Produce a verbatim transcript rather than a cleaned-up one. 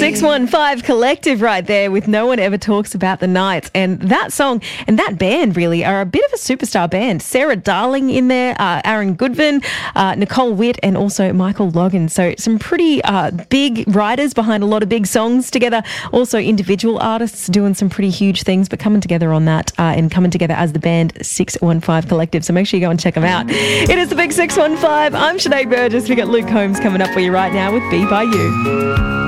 six one five Collective right there with No One Ever Talks About the Nights. And that song and that band really are a bit of a superstar band. Sarah Darling in there, uh, Aaron Goodvin, uh, Nicole Witt, and also Michael Logan. So some pretty uh, big writers behind a lot of big songs together. Also individual artists doing some pretty huge things, but coming together on that uh, and coming together as the band six one five Collective. So make sure you go and check them out. It is the Big six one five. I'm Sinead Burgess. We got Luke Combs coming up for you right now with Be By You.